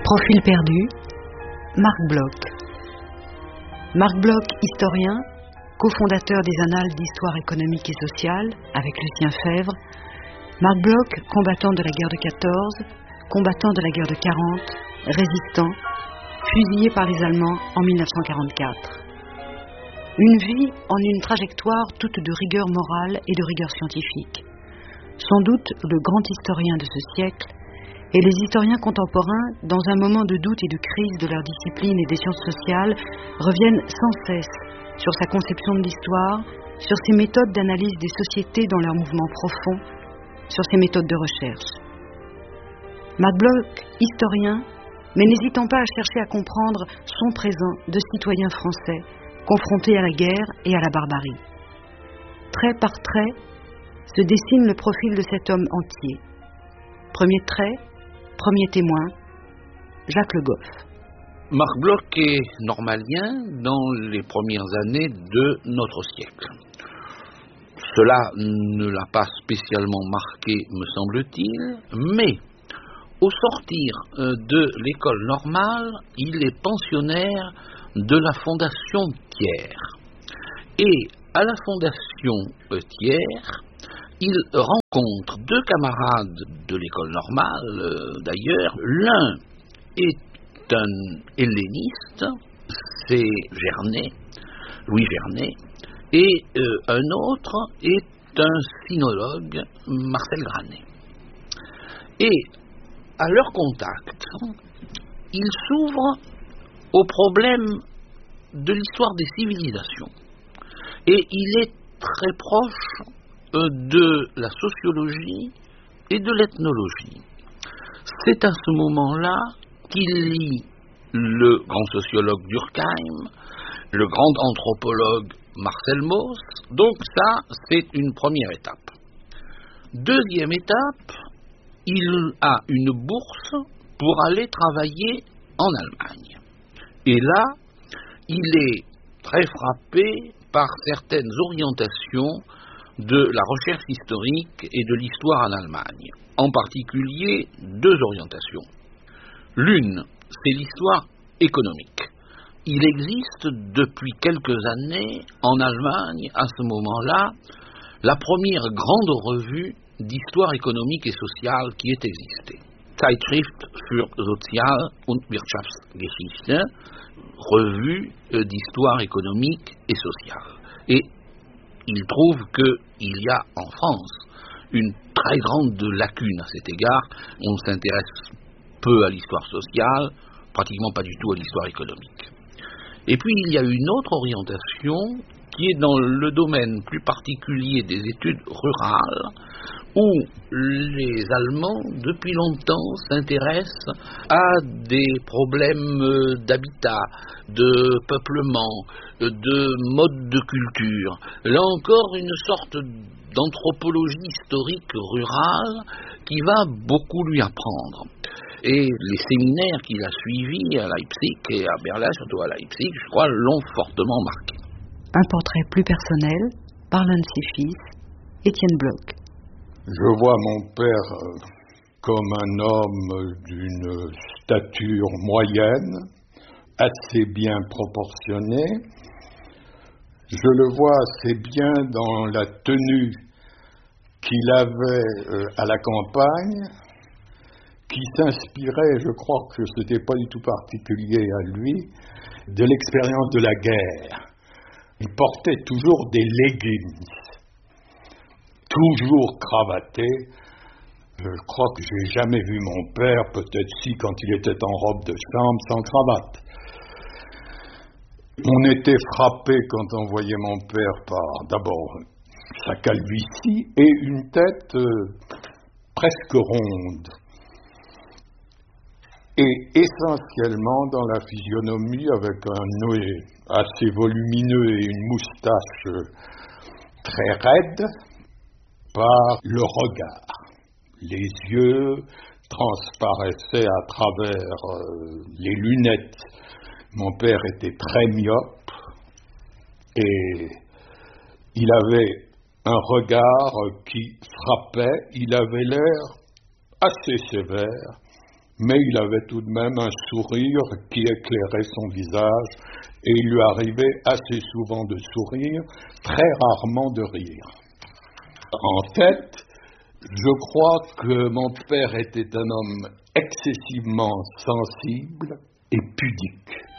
Profil perdu, Marc Bloch. Marc Bloch, historien, cofondateur des Annales d'histoire économique et sociale avec Lucien Febvre. Marc Bloch, combattant de la guerre de 14, combattant de la guerre de 40, résistant, fusillé par les Allemands en 1944. Une vie en une trajectoire toute de rigueur morale et de rigueur scientifique. Sans doute le grand historien de ce siècle, et les historiens contemporains, dans un moment de doute et de crise de leur discipline et des sciences sociales, reviennent sans cesse sur sa conception de l'histoire, sur ses méthodes d'analyse des sociétés dans leurs mouvements profonds, sur ses méthodes de recherche. Marc Bloch, historien, mais n'hésitant pas à chercher à comprendre son présent de citoyen français, confronté à la guerre et à la barbarie. Trait par trait, se dessine le profil de cet homme entier. Premier trait, premier témoin, Jacques Le Goff. Marc Bloch est normalien dans les premières années de notre siècle. Cela ne l'a pas spécialement marqué, me semble-t-il, mais au sortir de l'école normale, il est pensionnaire de la Fondation Thiers. Et à la Fondation Thiers, il rencontre deux camarades de l'école normale, d'ailleurs. L'un est un helléniste, c'est Gernet, Louis Gernet, et un autre est un sinologue, Marcel Granet. Et à leur contact, ils s'ouvrent au problème de l'histoire des civilisations. Et il est très proche de la sociologie et de l'ethnologie. C'est à ce moment-là qu'il lit le grand sociologue Durkheim, le grand anthropologue Marcel Mauss. Donc ça, c'est une première étape. Deuxième étape, il a une bourse pour aller travailler en Allemagne. Et là, il est très frappé par certaines orientations de la recherche historique et de l'histoire en Allemagne. En particulier, deux orientations. L'une, c'est l'histoire économique. Il existe depuis quelques années, en Allemagne, à ce moment-là, la première grande revue d'histoire économique et sociale qui ait existé. Zeitschrift für Sozial- und Wirtschaftsgeschichte, revue d'histoire économique et sociale. Et il trouve qu'il y a en France une très grande lacune à cet égard. On s'intéresse peu à l'histoire sociale, pratiquement pas du tout à l'histoire économique. Et puis il y a une autre orientation qui est dans le domaine plus particulier des études rurales, où les Allemands, depuis longtemps, s'intéressent à des problèmes d'habitat, de peuplement, de mode de culture. Là encore, une sorte d'anthropologie historique rurale qui va beaucoup lui apprendre. Et les séminaires qu'il a suivis à Leipzig et à Berlin, surtout à Leipzig, je crois, l'ont fortement marqué. Un portrait plus personnel par l'un de ses fils, Étienne Bloch. Je vois mon père comme un homme d'une stature moyenne, assez bien proportionné. Je le vois assez bien dans la tenue qu'il avait à la campagne, qui s'inspirait, je crois que ce n'était pas du tout particulier à lui, de l'expérience de la guerre. Il portait toujours des leggings, toujours cravaté. Je crois que j'ai jamais vu mon père, peut-être si quand il était en robe de chambre, sans cravate. On était frappé quand on voyait mon père par d'abord sa calvitie et une tête presque ronde. Et essentiellement dans la physionomie avec un nez assez volumineux et une moustache très raide, par le regard. Les yeux transparaissaient à travers les lunettes. Mon père était très myope et il avait un regard qui frappait. Il avait l'air assez sévère, mais il avait tout de même un sourire qui éclairait son visage, et il lui arrivait assez souvent de sourire, très rarement de rire. En fait, je crois que mon père était un homme excessivement sensible et pudique.